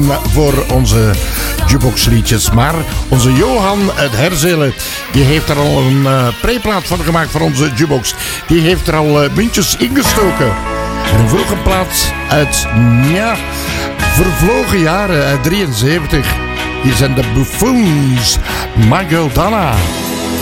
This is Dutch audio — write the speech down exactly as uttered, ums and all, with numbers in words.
gaan voor onze jukebox liedjes. Maar onze Johan uit Herzelen, die heeft er al een uh, preplaat van gemaakt voor onze jukebox. Die heeft er al uh, muntjes ingestoken. En een vroege plaat uit, ja, vervlogen jaren, uit drieënzeventig. Hier zijn de Buffoons, My Girl Donna.